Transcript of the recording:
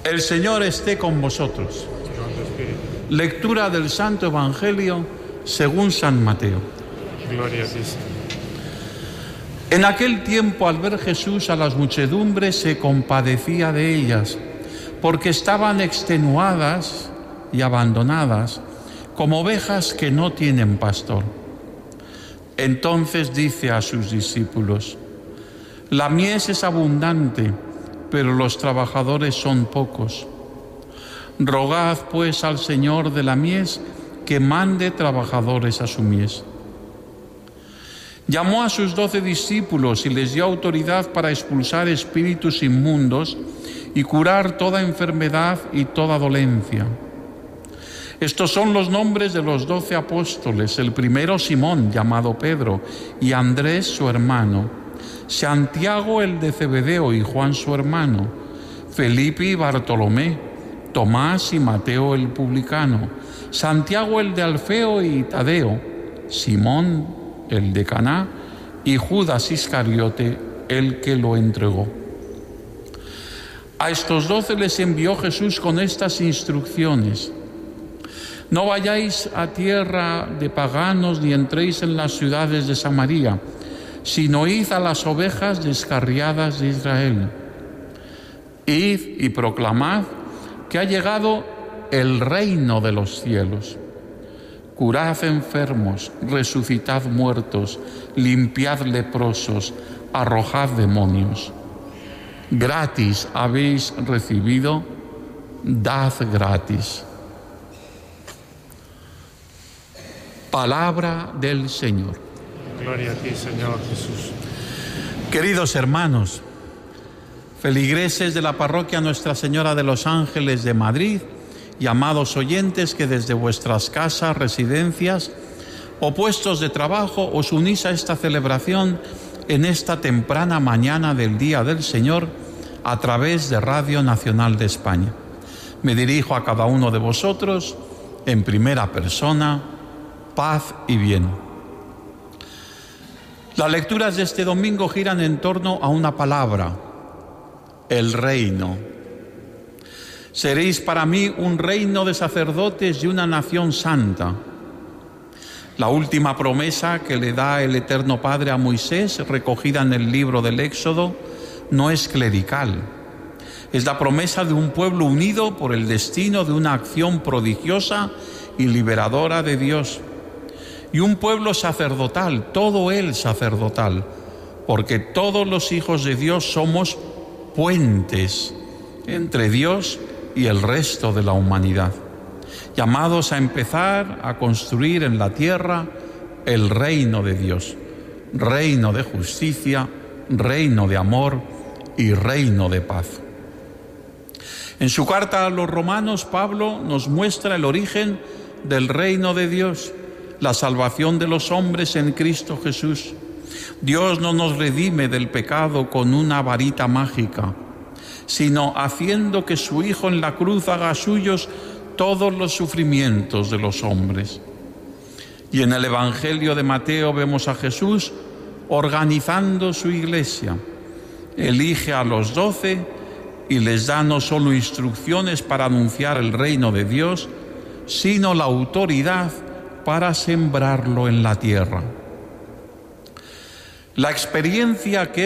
El Señor esté con vosotros. Lectura del Santo Evangelio según San Mateo. Gloria a ti. En aquel tiempo, al ver Jesús a las muchedumbres, se compadecía de ellas, porque estaban extenuadas y abandonadas, como ovejas que no tienen pastor. Entonces dice a sus discípulos: la mies es abundante, pero los trabajadores son pocos. Rogad pues al Señor de la mies que mande trabajadores a su mies. Llamó a sus 12 discípulos y les dio autoridad para expulsar espíritus inmundos y curar toda enfermedad y toda dolencia. Estos son los nombres de los 12 apóstoles: el primero Simón, llamado Pedro, y Andrés su hermano, Santiago el de Zebedeo y Juan su hermano, Felipe y Bartolomé, Tomás y Mateo el publicano, Santiago el de Alfeo y Tadeo, Simón el de Caná y Judas Iscariote, el que lo entregó. A estos 12 les envió Jesús con estas instrucciones: no vayáis a tierra de paganos ni entréis en las ciudades de Samaria, sino id a las ovejas descarriadas de Israel. Id y proclamad que ha llegado el reino de los cielos. Curad enfermos, resucitad muertos, limpiad leprosos, arrojad demonios. Gratis habéis recibido, dad gratis. Palabra del Señor. Gloria a ti, Señor Jesús. Queridos hermanos, feligreses de la parroquia Nuestra Señora de los Ángeles de Madrid, y amados oyentes que desde vuestras casas, residencias o puestos de trabajo os unís a esta celebración en esta temprana mañana del Día del Señor a través de Radio Nacional de España. Me dirijo a cada uno de vosotros en primera persona: paz y bien. Las lecturas de este domingo giran en torno a una palabra: el reino. Seréis para mí un reino de sacerdotes y una nación santa. La última promesa que le da el Eterno Padre a Moisés, recogida en el libro del Éxodo, no es clerical. Es la promesa de un pueblo unido por el destino de una acción prodigiosa y liberadora de Dios. Y un pueblo sacerdotal, todo él sacerdotal, porque todos los hijos de Dios somos puentes entre Dios y el resto de la humanidad, llamados a empezar a construir en la tierra el reino de Dios, reino de justicia, reino de amor y reino de paz. En su carta a los romanos, Pablo nos muestra el origen del reino de Dios, la salvación de los hombres en Cristo Jesús. Dios no nos redime del pecado con una varita mágica, sino haciendo que su Hijo en la cruz haga suyos todos los sufrimientos de los hombres. Y en el Evangelio de Mateo vemos a Jesús organizando su iglesia. Elige a los 12 y les da no solo instrucciones para anunciar el reino de Dios, sino la autoridad para sembrarlo en la tierra. La experiencia que